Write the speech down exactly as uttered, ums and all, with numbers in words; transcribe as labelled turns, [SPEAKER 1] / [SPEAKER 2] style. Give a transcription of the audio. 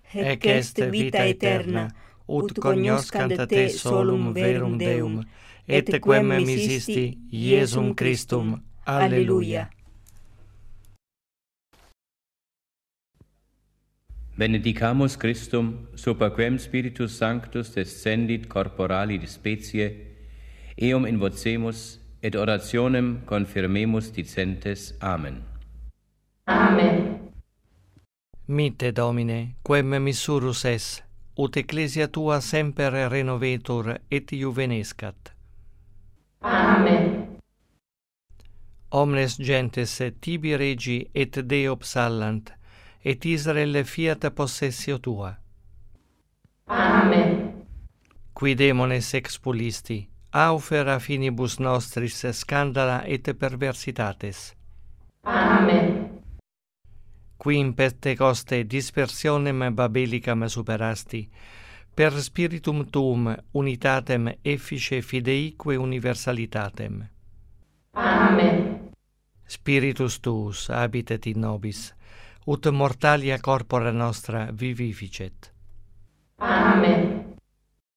[SPEAKER 1] ec est vita aeterna, ut cognoscant te solum verum Deum, et quem misisti Iesum Christum. Alleluia.
[SPEAKER 2] Benedicamus Christum, super quem Spiritus Sanctus descendit corporali specie, eum invocemus et orationem confirmemus dicentes. Amen.
[SPEAKER 3] Amen.
[SPEAKER 1] Mitte, Domine, quem missurus es, ut ecclesia tua semper renovetur et juvenescat.
[SPEAKER 3] Amen.
[SPEAKER 1] Omnes gentes tibi regi et Deo psallant, et Israel fiat possessio tua.
[SPEAKER 3] Amen.
[SPEAKER 1] Qui demones expulisti, aufera finibus nostris scandala et perversitates.
[SPEAKER 3] Amen.
[SPEAKER 1] Qui in Pentecoste dispersionem babelicam superasti, per spiritum tuum unitatem effice fideique universalitatem.
[SPEAKER 3] Amen.
[SPEAKER 1] Spiritus tuus habitet in nobis, ut mortalia corpora nostra vivificet.
[SPEAKER 3] Amen.